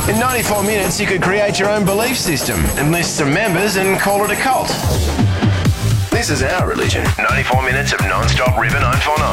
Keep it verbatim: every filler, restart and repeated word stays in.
In ninety-four minutes, you could create your own belief system, enlist some members and call it a cult. This is our religion. ninety-four minutes of non-stop River nine four nine.